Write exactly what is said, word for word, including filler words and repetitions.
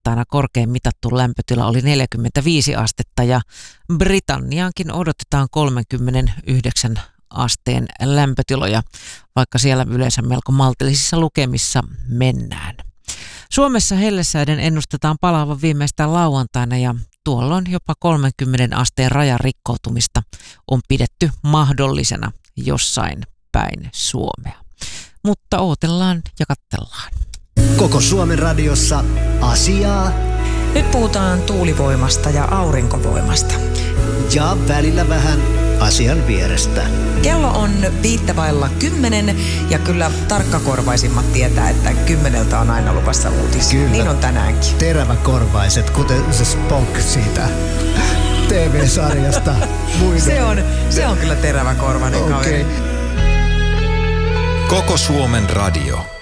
maanantaina korkein mitattu lämpötila oli neljäkymmentäviisi astetta ja Britanniaankin odotetaan kolmekymmentäyhdeksän asteen lämpötiloja, vaikka siellä yleensä melko maltillisissa lukemissa mennään. Suomessa hellesäiden ennustetaan palaavan viimeistään lauantaina ja tuolloin jopa kolmenkymmenen asteen rajan rikkoutumista on pidetty mahdollisena jossain päin Suomea. Mutta odotellaan ja katsellaan. Koko Suomen radiossa asiaa. Nyt puhutaan tuulivoimasta ja aurinkovoimasta. Ja välillä vähän asian vierestä. Kello on viittävailla kymmenen ja kyllä tarkkakorvaisimmat tietää, että kymmeneltä on aina luvassa uutisia. Kyllä. Niin on tänäänkin. Teräväkorvaiset, kuten se Spock siitä T V-sarjasta. se, on, se on kyllä teräväkorvainen okay. kaveri. Koko Suomen radio.